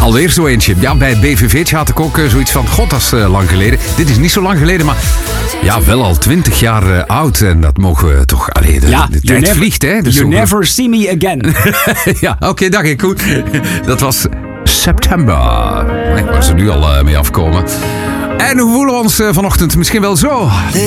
Alweer zo eentje. Ja, bij het BVV'tje had ik ook zoiets van... God, dat is lang geleden. Dit is niet zo lang geleden, maar... Ja, wel al 20 jaar oud. En dat mogen we toch... Allee, de tijd vliegt, hè. Dus you never see me again. Ja, oké, dag. Goed. Dat was September. Waar ze nu al mee afkomen. En hoe voelen we ons vanochtend? Misschien wel zo.